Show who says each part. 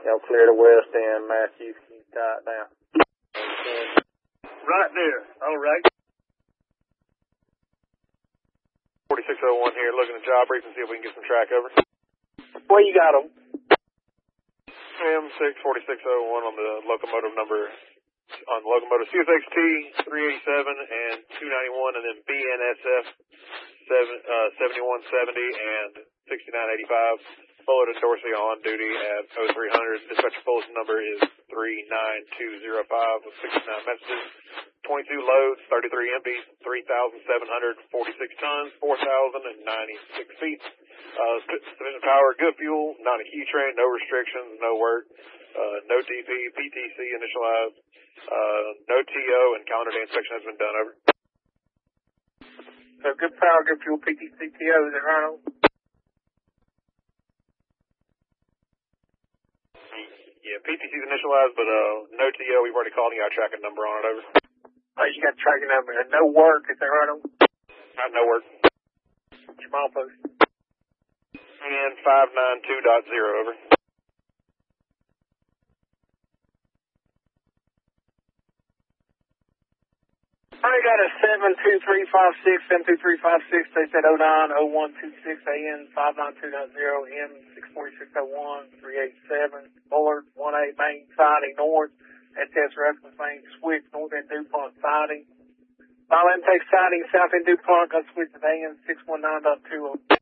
Speaker 1: Y'all clear the west end, Matthew. Can you tie it down?
Speaker 2: Right there. All right.
Speaker 3: 4601 here, looking at job brief and see if we can get some track over.
Speaker 1: Where you got them?
Speaker 3: M6 4601 on the locomotive number, on locomotive CSXT 387 and 291, and then BNSF 7170 and 6985. Bullard and Dorsey on duty at 0300. Dispatcher bulletin number is 39205 with 69 messages. 22 loads, 33 empties, 3,746 tons, 4,096 feet. Sufficient power, good fuel, not a key train, no restrictions, no work, no DP, PTC initialized, no TO, and calendar day inspection has been done. Over.
Speaker 1: So good power, good fuel, PTC, TO, is that right?
Speaker 3: Yeah, PTC's initialized, but no TO. We've already called and got a tracking number on it. Over.
Speaker 1: Oh, you got a tracking number and no work, is that right?
Speaker 3: No work.
Speaker 1: What's your milepost?
Speaker 3: And 592.0, over.
Speaker 1: I got a 72356, 72356. They said 090126 AN 592.0 M64601 387 Bullard 18 main siding north. SS reference lane switch north end DuPont siding. File intake siding south end DuPont. Got switch to AN 619.20.